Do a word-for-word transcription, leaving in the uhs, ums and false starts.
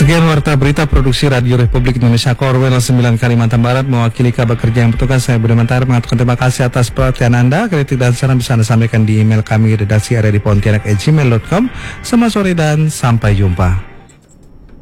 Bagian Warta Berita Produksi Radio Republik Indonesia Korwil sembilan Kalimantan Barat mewakili kabar kerja yang bertugas, saya Budi Mantari mengatakan terima kasih atas perhatian Anda. Kritik dan saran bisa Anda sampaikan di email kami redaksi r d pontianak at gmail dot com. Selamat sore dan sampai jumpa.